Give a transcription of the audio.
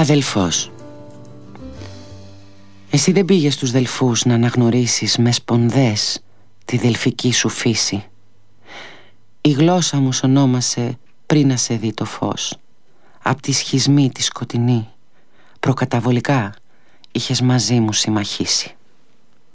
Αδελφός. Εσύ δεν πήγες στους Δελφούς να αναγνωρίσεις με σπονδές τη δελφική σου φύση. Η γλώσσα μου σ' ονόμασε πριν να σε δει το φως. Απ' τη σχισμή τη σκοτεινή προκαταβολικά είχες μαζί μου συμμαχήσει.